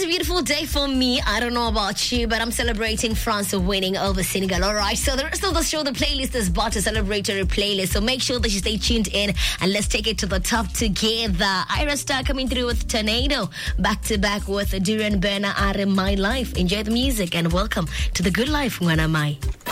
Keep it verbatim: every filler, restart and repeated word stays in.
beautiful day for me. I don't know about you, but I'm celebrating France winning over Senegal. All right, so the rest of the show, the playlist is about a celebratory playlist. So make sure that you stay tuned in and let's take it to the top together. Ira Star coming through with Tornado, back to back with Duran Burner, Are My Life. Enjoy the music and welcome to the good life, Mwana Mai.